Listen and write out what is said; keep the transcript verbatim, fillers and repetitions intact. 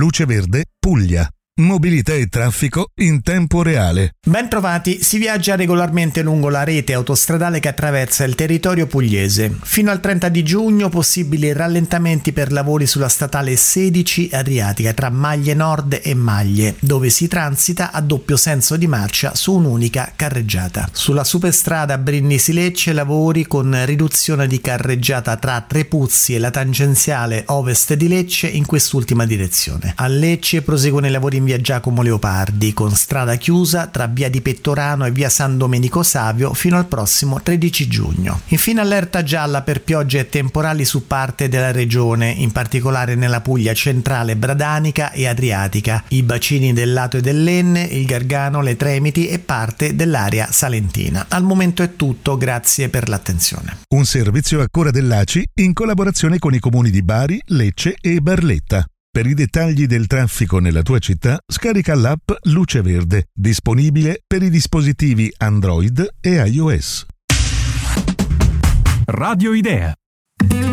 Luce Verde, Puglia. Mobilità e traffico in tempo reale. Ben trovati, si viaggia regolarmente lungo la rete autostradale che attraversa il territorio pugliese. Fino al trenta di giugno possibili rallentamenti per lavori sulla statale sedici Adriatica tra Maglie Nord e Maglie, dove si transita a doppio senso di marcia su un'unica carreggiata. Sulla superstrada Brindisi-Lecce lavori con riduzione di carreggiata tra Trepuzzi e la tangenziale ovest di Lecce in quest'ultima direzione. A Lecce proseguono i lavori in via Giacomo Leopardi, con strada chiusa tra via di Pettorano e via San Domenico Savio fino al prossimo tredici giugno. Infine allerta gialla per piogge e temporali su parte della regione, in particolare nella Puglia centrale bradanica e adriatica, i bacini del Lato e dell'Enne, il Gargano, le Tremiti e parte dell'area salentina. Al momento è tutto, grazie per l'attenzione. Un servizio a cura dell'A C I in collaborazione con i comuni di Bari, Lecce e Barletta. Per i dettagli del traffico nella tua città, scarica l'app Luce Verde, disponibile per i dispositivi Android e iOS. Radio Idea.